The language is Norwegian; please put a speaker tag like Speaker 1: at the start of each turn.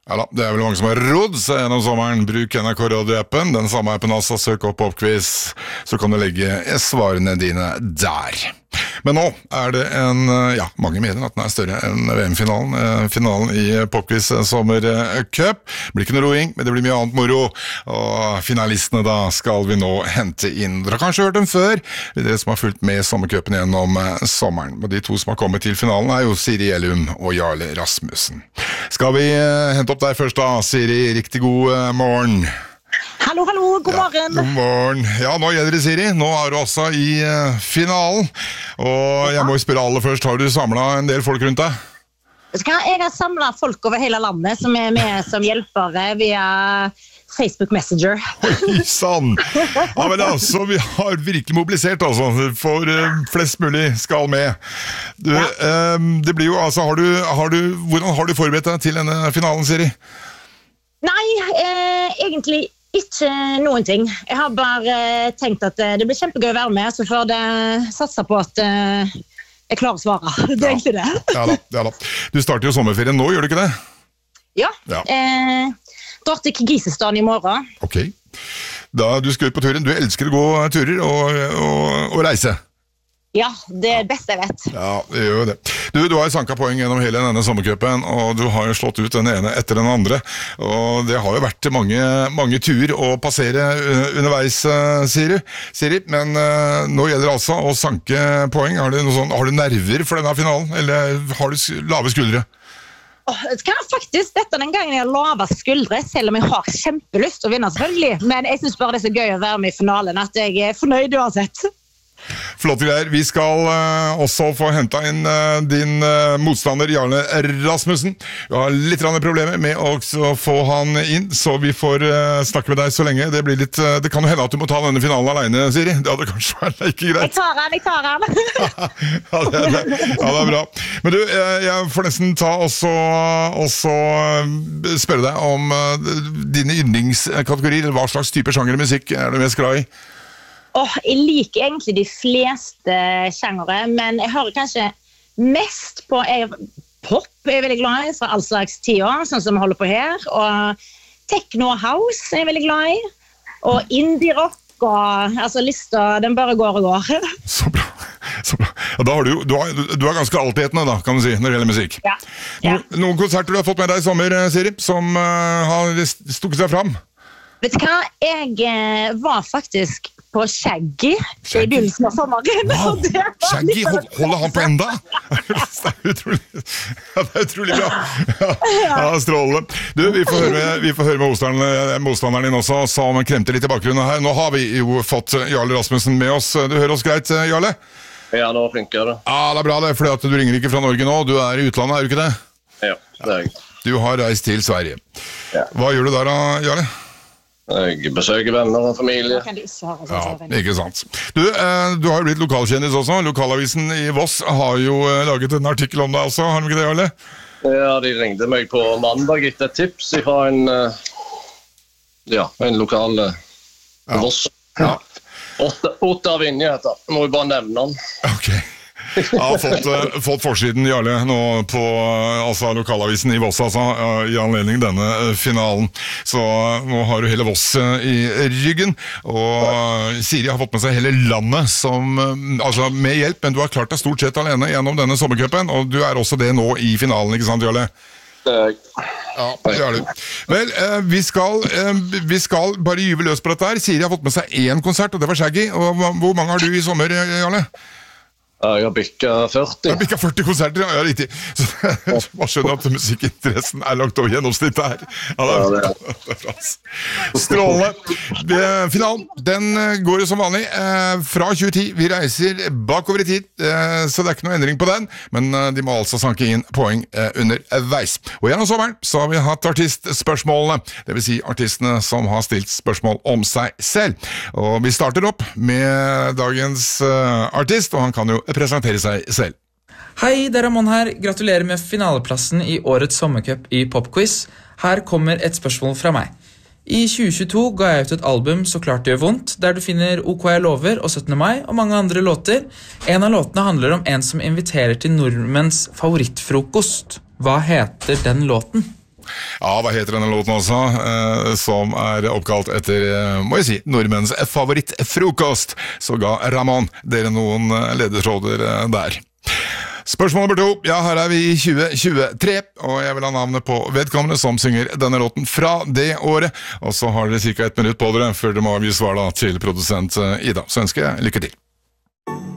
Speaker 1: Ja da, det vel mange som har rodd seg gjennom sommeren. Bruk NRK Radio-appen, den samme appen altså, søk opp Popquiz, så kan du legge svarene dine der. Men nå det mange mener at den større enn VM-finalen, finalen i Popquiz Sommercup. Det blir ikke noe roing, men det blir mye annet moro, og finalistene da skal vi nå hente inn. Dere har kanskje hørt dem før, dere som har fulgt med Sommercupen gjennom sommeren. Og de to som har kommet til finalen jo Siri Elum og Jarle Rasmussen. Skal vi hente opp deg først da, Siri? Riktig god morgen.
Speaker 2: Hallo, god morgen.
Speaker 1: God morgen. Ja, nå gjelder det, Siri. Nå du også i finalen. Og jeg må jo spørre aller først, har du samlet en del folk rundt deg?
Speaker 2: Jeg har samlet folk over hele landet som med som hjelpere via Facebook Messenger.
Speaker 1: Oi, sann! Ja, men altså, vi har virkelig mobilisert, altså, for flest mulig skal med. Du, det blir jo, altså, hvordan har du forberedt deg til denne finalen, Siri?
Speaker 2: Nei, egentlig ikke noen ting. Jeg har bare tenkt at det blir kjempegøy å være med, så får det satse på at jeg klarer å svare. Det egentlig det.
Speaker 1: Ja da. Du starter jo sommerferien nå, gjør du ikke det?
Speaker 2: Ja. Drar til Kirgisistan i morgen.
Speaker 1: Ok. Du skal ut på turen. Du elsker å gå turer og reise.
Speaker 2: Ja, det det beste jeg vet.
Speaker 1: Ja, det gjør jo det. Du har jo sanket poeng gjennom hele denne sommercupen, og du har jo slått ut den ene etter den andre. Og det har jo vært mange turer å passere underveis, Siri. Men nå gjelder det altså å sanke poeng. Har du nerver for denne finalen, eller har du lave skuldre?
Speaker 2: Det kan faktisk dette den gangen jeg har lave skuldre, selv om jeg har kjempelyst til å vinne selvfølgelig. Men jeg synes bare det så gøy å være med i finalen, at jeg fornøyd uansett.
Speaker 1: Flott greier. Vi skal også få hentet inn din motstander Jarle Rasmussen. Vi har litt problemer med å få han inn, så vi får snakke med deg så lenge. Det kan jo hende at du må ta denne finalen alene, Siri. Det hadde kanskje vært ikke greit.
Speaker 2: Jeg tar han.
Speaker 1: Ja, det er bra. Men du, jeg får nesten ta også spørre deg om dine yndlingskategorier. Hva slags type sjanger musikk du mest glad i?
Speaker 2: Jeg liker egentlig de fleste sjangere, men jeg hører kanskje mest på pop, jeg veldig glad i, fra all slags tider, sånn som vi holder på her, og techno og house jeg veldig glad i, og indie-rock, og altså lista, den bare går og går.
Speaker 1: Så bra. Ja, da har du er ganske altetende da, kan du si, når det gjelder musikk.
Speaker 2: Ja.
Speaker 1: Noen konserter du har fått med deg i sommer, Siri, som har stukket seg fram?
Speaker 2: Vet du hva, jeg var faktisk på Shaggy i begynnelsen av sommeren.
Speaker 1: Wow, Shaggy, holder han på enda? Det er utrolig bra. Ja, strålende. Du, vi får høre med motstanderen din også, som kremter litt i bakgrunnen her. Nå har vi jo fått Jarle Rasmussen med oss. Du hører oss greit, Jarle?
Speaker 3: Ja, nå funker det.
Speaker 1: Ja, det er bra det, fordi at du ringer ikke fra Norge nå. Du er i utlandet, er du ikke det?
Speaker 3: Ja, det er jeg.
Speaker 1: Du har reist til Sverige.
Speaker 3: Ja.
Speaker 1: Hva gjør du der da, Jarle?
Speaker 3: Jeg besøker venner og familie.
Speaker 1: Ja, ikke sant. Du har jo blitt lokalkjendis også. Lokalavisen i Voss har jo laget en artikkel om deg også. Har de ikke det, Jarle?
Speaker 3: Ja, de ringte meg på mandag etter et tips fra en lokal Voss. Ja. Ottar Vinje heter. Må vi bare nevne han.
Speaker 1: Ok. Jeg har fått forsiden, Jarle, nå på lokalavisen i Voss, i anledning denne finalen. Så nå har du hele Voss i ryggen, og Siri har fått med seg hele landet med hjelp, men du har klart deg stort sett alene gjennom denne sommercupen, og du er også det nå i finalen, ikke sant, Jarle? Ja, det er du. Vel, vi skal bare gyve løs på dette her. Siri har fått med seg 1 konsert, og det var Shaggy. Og hvor mange har du i sommer, Jarle?
Speaker 3: Jeg har bikket 40.
Speaker 1: Jeg har bikket 40 konserter, ja, riktig. Så man skjønner at musikkinteressen er langt over gjennomsnittet her. Ja, det er bra. Strålende. Finalen, den går jo som vanlig fra 2010. Vi reiser bakover i tid, så det er ikke noe endring på den, men de må altså sanke inn poeng underveis. Og gjennom sommeren så har vi hatt artistspørsmålene, det vil si artistene som har stilt spørsmål om seg selv. Og vi starter opp med dagens artist, og han kan jo presentere seg selv.
Speaker 4: Hei, det er Ramon her. Gratulerer med finaleplassen i årets sommercup i Popquiz. Her kommer et spørsmål fra meg. I 2022 ga jeg ut et album Så klart det gjør vondt, der du finner OK jeg lover og 17. mai og mange andre låter. En av låtene handler om en som inviterer til nordmenns favorittfrokost. Hva heter den låten?
Speaker 1: Ja, hva heter denne låten altså? Som oppkalt etter, må jeg si, nordmenns favorittfrokost. Så ga Ramón dere noen ledetråder der. Spørsmål nummer 2. Ja, her vi i 2023, og jeg vil ha navnet på vedkommende som synger denne låten fra det året. Og så har dere cirka 1 minutt på dere før dere må avgi svar da, til produsent Ida. Så ønsker jeg lykke til.